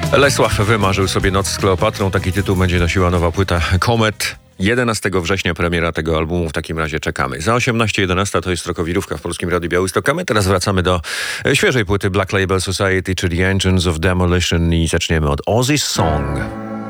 Lesław wymarzył sobie Noc z Kleopatrą. Taki tytuł będzie nosiła nowa płyta Komet. 11 września premiera tego albumu, w takim razie czekamy. Za 18:11 to jest rokowirówka w Polskim Radiu Białystok. A my teraz wracamy do świeżej płyty Black Label Society, czyli Engines of Demolition, i zaczniemy od Ozzy's Song.